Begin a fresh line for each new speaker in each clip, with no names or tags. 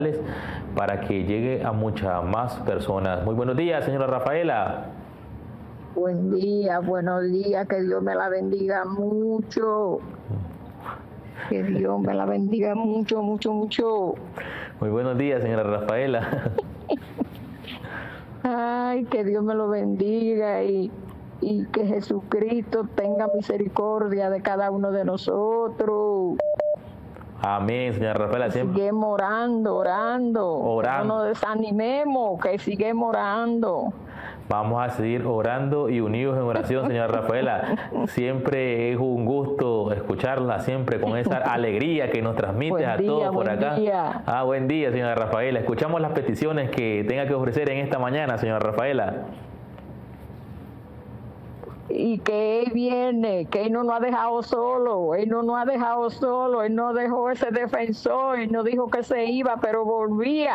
para que llegue a muchas más personas. Muy buenos días, señora Rafaela.
Buenos días, que Dios me la bendiga mucho. Que Dios me la bendiga mucho, mucho, mucho.
Muy buenos días, señora Rafaela.
Ay, que Dios me lo bendiga y que Jesucristo tenga misericordia de cada uno de nosotros.
Amén, señora Rafaela.
Seguimos orando. No nos desanimemos, que sigamos orando.
Vamos a seguir orando y unidos en oración, señora Rafaela. Siempre es un gusto escucharla, siempre con esa alegría que nos transmite a todos por acá.
Día.
Buen día, señora Rafaela. Escuchamos las peticiones que tenga que ofrecer en esta mañana, señora Rafaela.
Y que Él viene, que Él no nos ha dejado solo, Él no nos ha dejado solo, Él no dejó ese defensor, Él no dijo que se iba, pero volvía.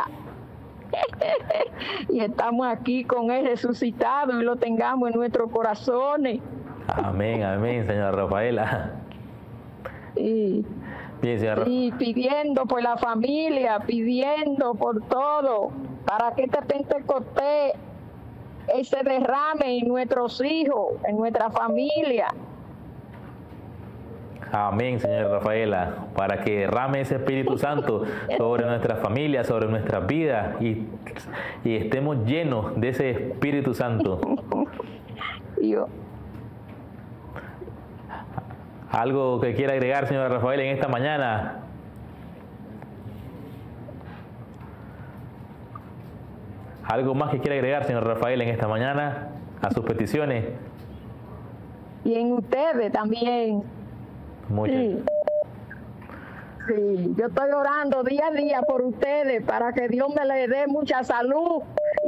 Y estamos aquí con Él resucitado y lo tengamos en nuestros corazones.
Amén, amén, señora Rafaela.
Y pidiendo por la familia, pidiendo por todo, para que este Pentecostés se derrame en nuestros hijos, en nuestra familia.
Amén, señora Rafaela, para que derrame ese Espíritu Santo sobre nuestra familia, sobre nuestras vidas y estemos llenos de ese Espíritu Santo. ¿Algo que quiera agregar, señora Rafaela, en esta mañana? ¿Algo más que quiera agregar, señor Rafael, en esta mañana a sus peticiones?
Y en ustedes también. Sí, yo estoy orando día a día por ustedes para que Dios me le dé mucha salud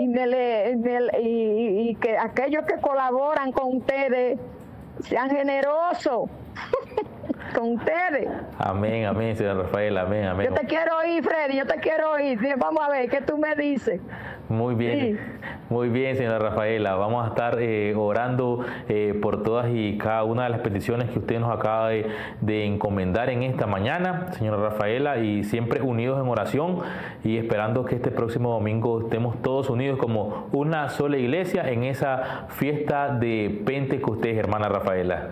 y que aquellos que colaboran con ustedes sean generosos. Con ustedes.
Amén, amén, señor Rafael, amén, amén.
Yo te quiero oír, Freddy, yo te quiero oír. Vamos a ver, ¿qué tú me dices?
Muy bien, muy bien, señora Rafaela. Vamos a estar orando por todas y cada una de las peticiones que usted nos acaba de encomendar en esta mañana, señora Rafaela, y siempre unidos en oración y esperando que este próximo domingo estemos todos unidos como una sola iglesia en esa fiesta de Pentecostés, hermana Rafaela.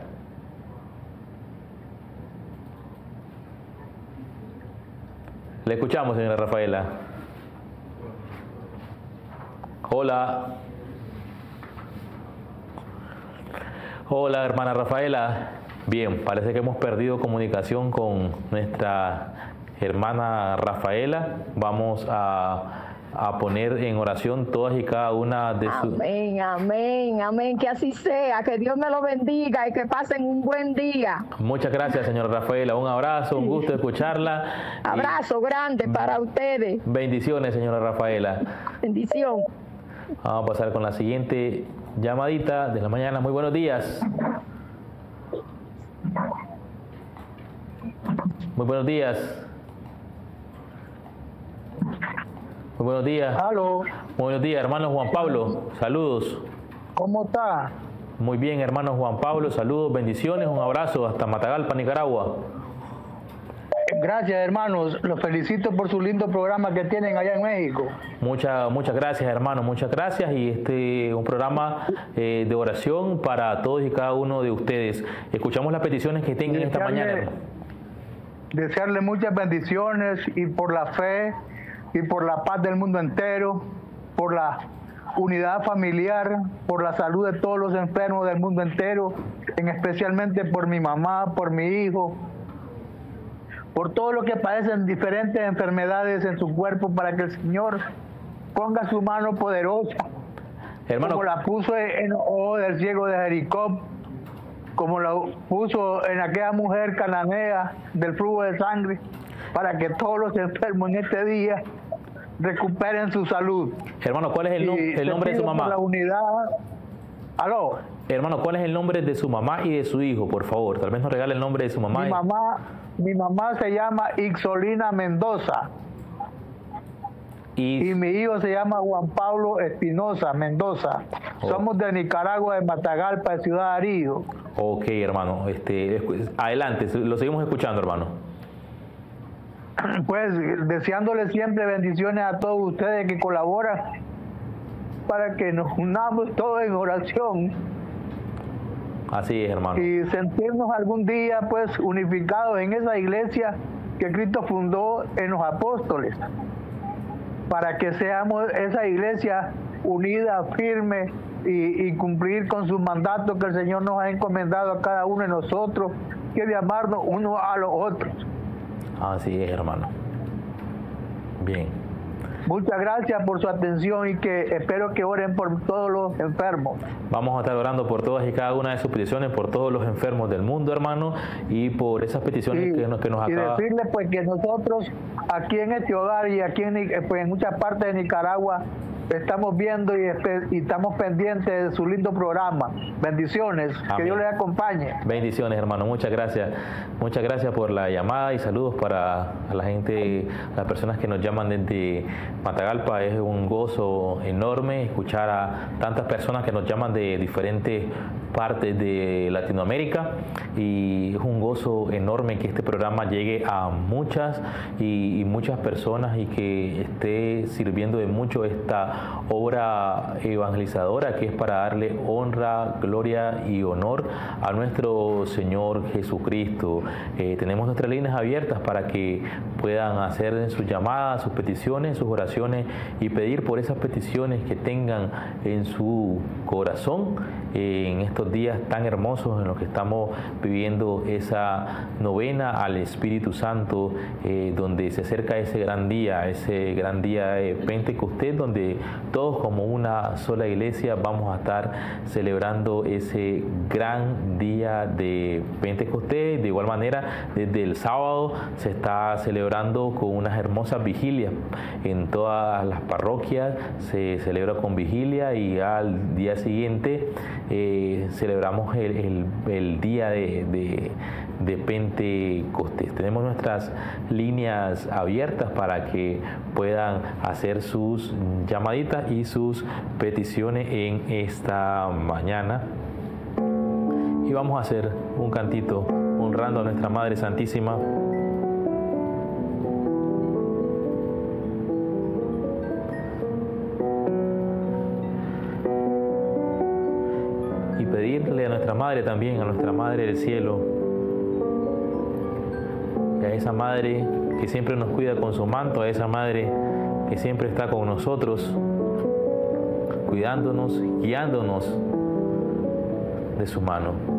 Le escuchamos, señora Rafaela. Hola. Hola, hermana Rafaela. Bien, parece que hemos perdido comunicación con nuestra hermana Rafaela. Vamos a poner en oración todas y cada una de sus...
Amén, amén, amén, que así sea, que Dios me lo bendiga y que pasen un buen día.
Muchas gracias, señora Rafaela, un abrazo, un gusto escucharla.
Abrazo grande para ustedes.
Bendiciones, señora Rafaela.
Bendición.
Vamos a pasar con la siguiente llamadita de la mañana. Muy buenos días. Muy buenos días. Muy buenos días.
Aló.
Buenos días, hermano Juan Pablo. Saludos.
¿Cómo está?
Muy bien, hermano Juan Pablo. Saludos, bendiciones, un abrazo hasta Matagalpa, Nicaragua.
Gracias, hermanos. Los felicito por su lindo programa que tienen allá en México.
Muchas gracias, hermano. Muchas gracias. Y un programa de oración para todos y cada uno de ustedes. Escuchamos las peticiones que tengan esta mañana.
Desearle muchas bendiciones y por la fe y por la paz del mundo entero, por la unidad familiar, por la salud de todos los enfermos del mundo entero, especialmente por mi mamá, por mi hijo, por todos los que padecen diferentes enfermedades en su cuerpo, para que el Señor ponga su mano poderosa, hermano, como la puso en ojo del ciego de Jericó, como la puso en aquella mujer cananea del flujo de sangre, para que todos los enfermos en este día recuperen su salud.
Hermano, ¿cuál es el nombre de su mamá?
La unidad. ¿Aló?
Hermano, ¿cuál es el nombre de su mamá y de su hijo, por favor? Tal vez nos regale el nombre de su mamá.
Mi mamá se llama Ixolina Mendoza. Y mi hijo se llama Juan Pablo Espinosa Mendoza. Somos de Nicaragua, de Matagalpa, de Ciudad Arillo.
Ok, hermano. Adelante, lo seguimos escuchando, hermano.
pues deseándoles siempre bendiciones a todos ustedes que colaboran para que nos unamos todos en oración
Así es, hermano.
y sentirnos algún día pues unificados en esa iglesia que Cristo fundó en los apóstoles, para que seamos esa iglesia unida, firme y cumplir con sus mandatos que el Señor nos ha encomendado a cada uno de nosotros, que de amarnos unos a los otros.
Así es, hermano. Bien.
Muchas gracias por su atención y que espero que oren por todos los enfermos.
Vamos a estar orando por todas y cada una de sus peticiones, por todos los enfermos del mundo, hermano, y por esas peticiones que nos
y
acaba.
decirles pues que nosotros aquí en este hogar y aquí pues, en muchas partes de Nicaragua estamos viendo y estamos pendientes de su lindo programa. Bendiciones.
Amén.
Que Dios les acompañe.
Bendiciones, hermano. Muchas gracias. Muchas gracias por la llamada y saludos para la gente, las personas que nos llaman desde Matagalpa. Es un gozo enorme escuchar a tantas personas que nos llaman de diferentes partes de Latinoamérica, y es un gozo enorme que este programa llegue a muchas y muchas personas y que esté sirviendo de mucho esta obra evangelizadora, que es para darle honra, gloria y honor a nuestro Señor Jesucristo. Tenemos nuestras líneas abiertas para que puedan hacer sus llamadas, sus peticiones, sus oraciones y pedir por esas peticiones que tengan en su corazón en estos días tan hermosos en los que estamos viviendo esa novena al Espíritu Santo, donde se acerca ese gran día de Pentecostés, donde todos como una sola iglesia vamos a estar celebrando ese gran día de Pentecostés. De igual manera, desde el sábado se está celebrando con unas hermosas vigilias en todas las parroquias, se celebra con vigilia, y al día siguiente celebramos el día de Pentecostés. Tenemos nuestras líneas abiertas para que puedan hacer sus llamaditas y sus peticiones en esta mañana. Y vamos a hacer un cantito honrando a nuestra Madre Santísima. Y pedirle a nuestra Madre también, a nuestra Madre del Cielo, y a esa Madre que siempre nos cuida con su manto, a esa Madre que siempre está con nosotros, cuidándonos, guiándonos de su mano.